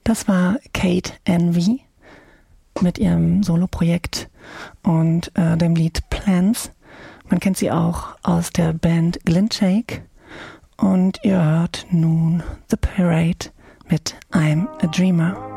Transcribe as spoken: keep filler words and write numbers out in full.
Das war Kate Envy mit ihrem Soloprojekt und äh, dem Lied Plans. Man kennt sie auch aus der Band Glintshake. Und ihr hört nun The Parade mit I'm a Dreamer.